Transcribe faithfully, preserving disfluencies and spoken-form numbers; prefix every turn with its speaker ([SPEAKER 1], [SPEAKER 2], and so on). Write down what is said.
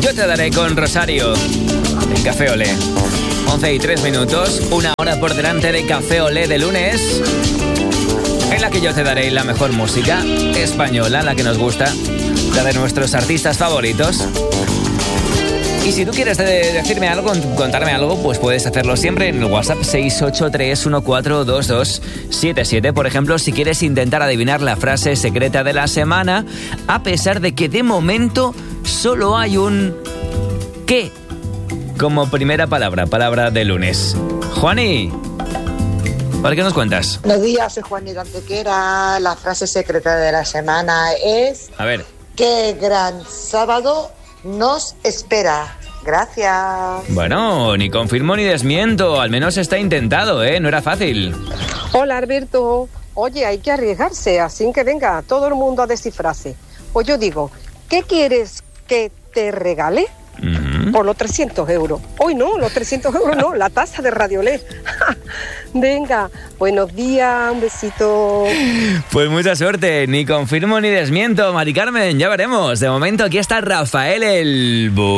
[SPEAKER 1] Yo te daré con Rosario en Café Olé. once y tres minutos, una hora por delante de Café Olé de lunes, en la que yo te daré la mejor música española, la que nos gusta, la de nuestros artistas favoritos. Y si tú quieres de- decirme algo, contarme algo, pues puedes hacerlo siempre en el WhatsApp seis ocho tres uno cuatro dos dos siete siete. Por ejemplo, si quieres intentar adivinar la frase secreta de la semana, a pesar de que de momento solo hay un ¿qué? Como primera palabra, palabra de lunes. Juani, ¿para qué nos cuentas?
[SPEAKER 2] Buenos días, soy Juanita Antequera. La frase secreta de la semana es:
[SPEAKER 1] A ver.
[SPEAKER 2] ¡qué gran sábado nos espera! Gracias.
[SPEAKER 1] Bueno, ni confirmo ni desmiento, al menos está intentado, ¿eh? No era fácil.
[SPEAKER 3] Hola, Alberto. Oye, hay que arriesgarse, así que venga, todo el mundo a descifrarse. Pues yo digo, ¿qué quieres que te regale?
[SPEAKER 1] Ujú.
[SPEAKER 3] Por los trescientos euros. Hoy no, los trescientos euros no, la tasa de Radiolé. Venga, buenos días, un besito.
[SPEAKER 1] Pues mucha suerte, ni confirmo ni desmiento, Mari Carmen, ya veremos. De momento aquí está Rafael el...